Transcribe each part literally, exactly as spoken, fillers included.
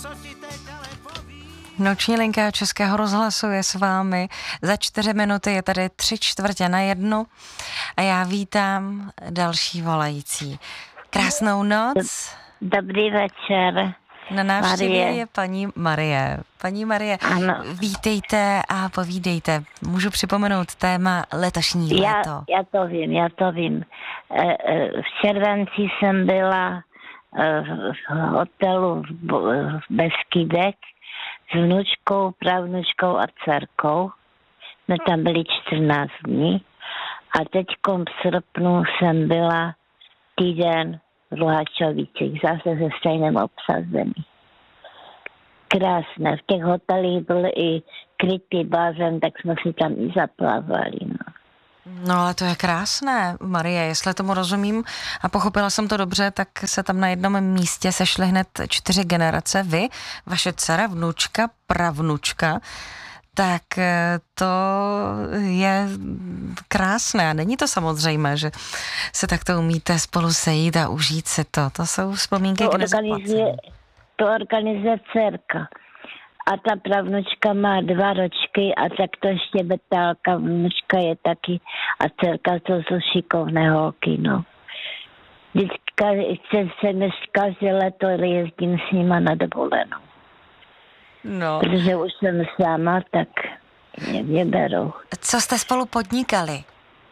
Noční linka Českého rozhlasu je s vámi. Za čtyři minuty je tady tři čtvrtě na jednu a já vítám další volající. Krásnou noc. Dobrý večer. Na návštěvě Marie. je paní Marie. Paní Marie, Ano. vítejte a povídejte. Můžu připomenout téma letošní Já, léto. já to vím, já to vím. E, e, v červenci jsem byla e, v hotelu v, Bo- v Beskydech s vnučkou, pravnučkou a dcerkou. Jsme tam byli čtrnáct dní. A teďkom v srpnu jsem byla týden v Luhačovicích, zase ze stejném obsazení. Krásné. V těch hotelích byl i krytý bazén, tak jsme si tam i zaplavali. No. No ale to je krásné, Marie, jestli tomu rozumím a pochopila jsem to dobře, tak se tam na jednom místě sešly hned čtyři generace. Vy, vaše dcera, vnučka, pravnučka, tak to je krásné a není to samozřejmé, že se takto umíte spolu sejít a užít si to. To jsou vzpomínky To k organizuje, nezaplacení. to organizuje dcerka. A ta pravnučka má dva ročky a tak to ještě betálka vnučka je taky a dcerka to jsou šikovné holky, no. Vždycky se, se dnes každé leto jezdím s nima na dovolenou. No. Protože už jsem sama, tak mě, mě berou. Co jste spolu podnikali?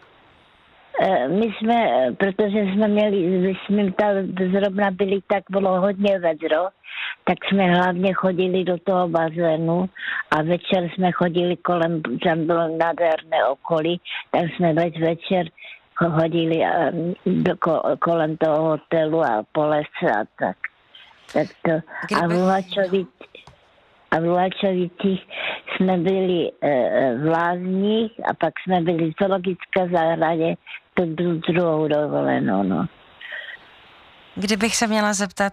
E, My jsme, protože jsme měli, když jsme tam zrovna byli, tak bylo hodně vedro, tak jsme hlavně chodili do toho bazénu a večer jsme chodili kolem, tam bylo nádherné okolí, tak jsme več večer chodili a, do, kolem toho hotelu a po lese a tak. tak to, a v Luhačovic, a v Luhačovicích jsme byli e, v Lázních a pak jsme byli v zoologické zahradě tu dru- druhou dovolenou, no. Kdybych se měla zeptat,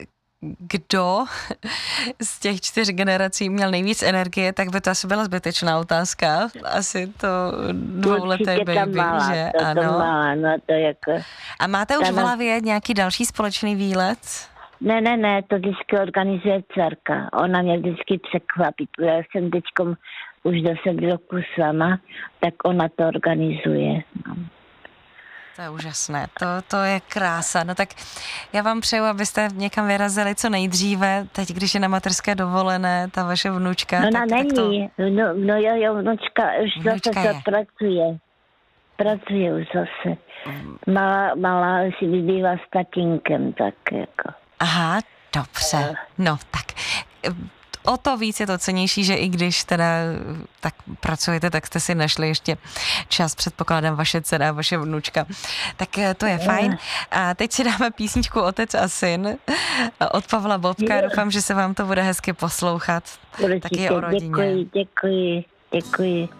kdo z těch čtyř generací měl nejvíc energie, tak by to asi byla zbytečná otázka. Asi to dvouleté Určitě ta baby, malá, že to, ano. To malá, no to jako... A máte už Tam- v hlavě nějaký další společný výlet? Ne, ne, ne, to vždycky organizuje dcerka. Ona mě vždycky překvapí. Já jsem teďkom už deset roku sama, tak ona to organizuje. No. To je úžasné, to, to je krása. No tak já vám přeju, abyste někam vyrazili co nejdříve, teď, když je na mateřské dovolené, ta vaše vnučka. No ona tak, tak to... není, no, no jo, jo, vnučka už Vnučka zase je. to pracuje. Pracuje už zase. Malá, malá si vybývá s tatínkem, tak jako. Aha, dobře. No tak o to víc je to cenější, že i když teda tak pracujete, tak jste si našli ještě čas, předpokládám, vaše dcera a vaše vnučka. Tak to je fajn. A teď si dáme písničku Otec a syn od Pavla Bobka. Doufám, že se vám to bude hezky poslouchat. Určitě, Taky je o rodině. děkuji, děkuji, děkuji.